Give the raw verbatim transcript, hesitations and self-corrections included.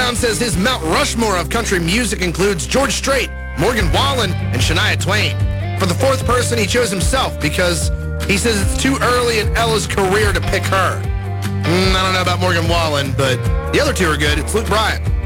Brown says his Mount Rushmore of country music includes George Strait, Morgan Wallen, and Shania Twain. For the fourth person, he chose himself because he says it's too early in Ella's career to pick her. Mm, I don't know about Morgan Wallen, but the other two are good. It's Luke Bryan.